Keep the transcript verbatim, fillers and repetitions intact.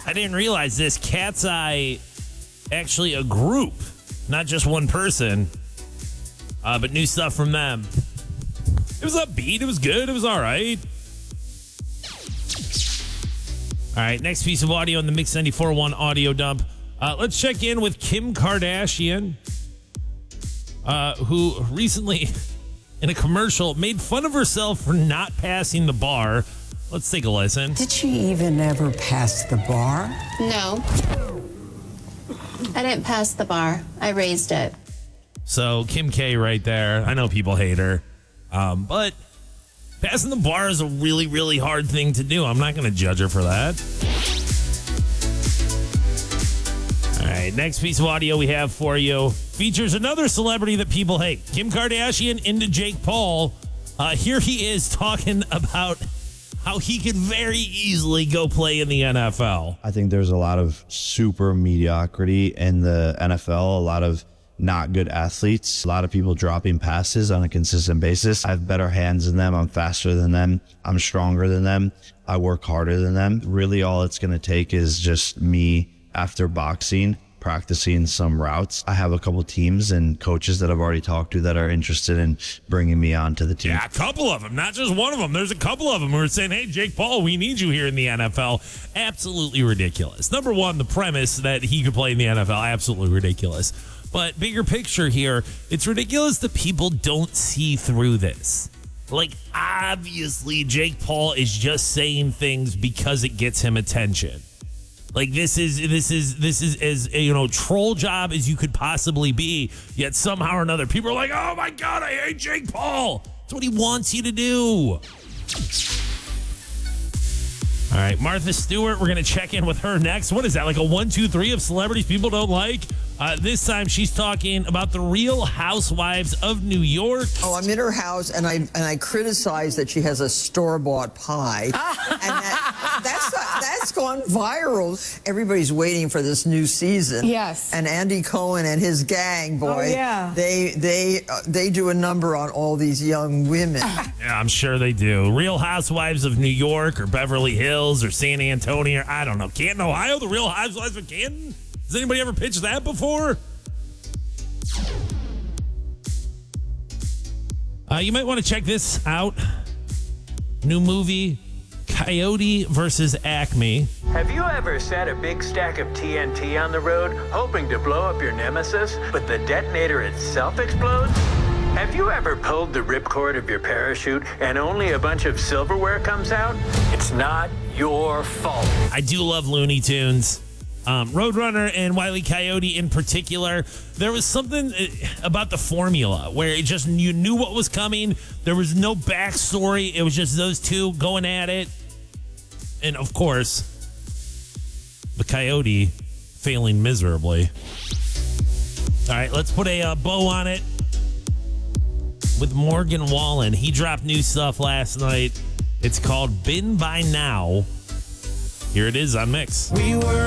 I didn't realize this. Cat's Eye, actually a group, not just one person, uh, but new stuff from them. It was upbeat. It was good. It was all right. All right, next piece of audio in the Mix ninety-four point one audio dump. Uh, let's check in with Kim Kardashian, uh, who recently, in a commercial, made fun of herself for not passing the bar. Let's take a listen. Did she even ever pass the bar? No. I didn't pass the bar. I raised it. So Kim K right there. I know people hate her, um, but passing the bar is a really, really hard thing to do. I'm not going to judge her for that. All right, next piece of audio we have for you features another celebrity that people hate. Kim Kardashian into Jake Paul. Uh, here he is talking about how he could very easily go play in the N F L. I think there's a lot of super mediocrity in the N F L, a lot of not good athletes, a lot of people dropping passes on a consistent basis. I have better hands than them. I'm faster than them. I'm stronger than them. I work harder than them. Really, all it's going to take is just me after boxing, practicing some routes. I have a couple teams and coaches that I've already talked to that are interested in bringing me on to the team. Yeah, a couple of them, not just one of them. There's a couple of them who are saying, hey, Jake Paul, we need you here in the N F L. Absolutely ridiculous. Number one, the premise that he could play in the N F L, absolutely ridiculous. But bigger picture here, it's ridiculous that people don't see through this. Like, obviously, Jake Paul is just saying things because it gets him attention. Like, this is this is this is as you know, troll job as you could possibly be. Yet somehow or another, people are like, "Oh my God, I hate Jake Paul." That's what he wants you to do. All right, Martha Stewart. We're gonna check in with her next. What is that? Like a one, two, three of celebrities people don't like? Uh, this time, she's talking about the Real Housewives of New York. Oh, I'm in her house, and I and I criticize that she has a store-bought pie, and that, that's that's gone viral. Everybody's waiting for this new season. Yes. And Andy Cohen and his gang, boy, Oh, yeah. they they uh, they do a number on all these young women. Yeah, I'm sure they do. Real Housewives of New York or Beverly Hills or San Antonio. I don't know. Canton, Ohio, the Real Housewives of Canton? Has anybody ever pitched that before? Uh, you might want to check this out. New movie, Coyote versus Acme. Have you ever set a big stack of T N T on the road, hoping to blow up your nemesis, but the detonator itself explodes? Have you ever pulled the ripcord of your parachute and only a bunch of silverware comes out? It's not your fault. I do love Looney Tunes. Um, Roadrunner and Wile E. Coyote in particular, there was something about the formula where it just, you knew what was coming. There was no backstory. It was just those two going at it. And of course, the Coyote failing miserably. All right, let's put a uh, bow on it with Morgan Wallen. He dropped new stuff last night. It's called Been By Now. Here it is on Mix. We were